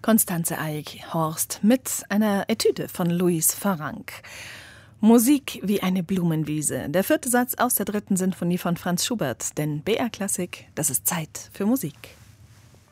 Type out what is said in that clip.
Constanze Eichhorst mit einer Etüde von Louis Farrenc. Musik wie eine Blumenwiese. Der 4. Satz aus der 3. Sinfonie von Franz Schubert. Denn BR Klassik, das ist Zeit für Musik.